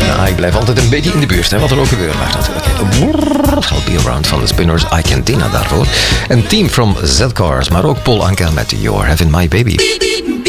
Ik blijf altijd een beetje in de buurt, hè, wat er ook gebeuren mag natuurlijk. I'll Be Around van de Spinners, I Cantina daarvoor. Een team from Z-Cars, maar ook Paul Anka met You're Having My Baby.